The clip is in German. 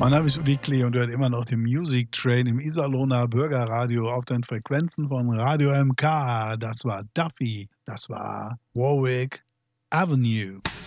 Mein Name ist Uli Klee und du hört immer noch den Music Train im Iserlohner Bürgerradio auf den Frequenzen von Radio MK. Das war Duffy, das war Warwick Avenue.